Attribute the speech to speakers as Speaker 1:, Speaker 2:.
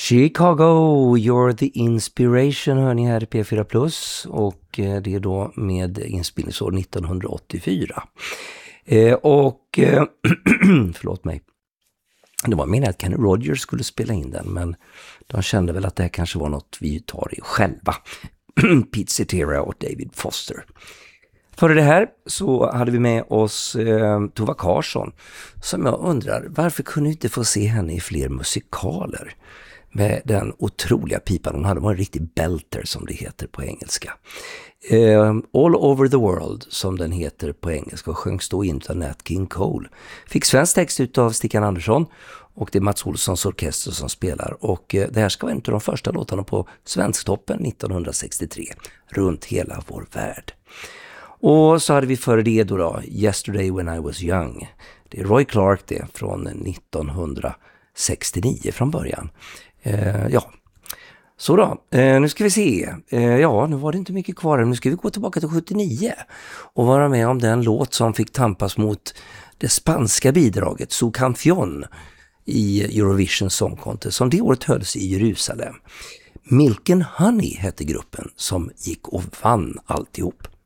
Speaker 1: Chicago, You're the Inspiration hör ni här i P4 Plus, och det är då med inspelningsår 1984. Förlåt mig. Det var meningen att Kenny Rogers skulle spela in den, men de kände väl att det här kanske var något vi tar i själva. Pete Cetera och David Foster. Före det här så hade vi med oss Tova Karlsson, som jag undrar, varför kunde vi inte få se henne i fler musikaler? Med den otroliga pipan hon hade, var en riktig belter som det heter på engelska. All Over the World som den heter på engelska, och sjöngs då in av Nat King Cole. Fick svensk text ut av Stickan Andersson, och det är Mats Olssons orkester som spelar. Och det här ska vara en av de första låtarna på Svensktoppen 1963, runt hela vår värld. Och så hade vi före det då Yesterday When I Was Young. Det är Roy Clark det, från 1969 från början. Så då, nu ska vi se. Nu var det inte mycket kvar. Nu ska vi gå tillbaka till 79 och vara med om den låt som fick tampas mot det spanska bidraget Su Canción i Eurovision Song Contest, som det året hölls i Jerusalem. Milk and Honey hette gruppen som gick och vann alltihop.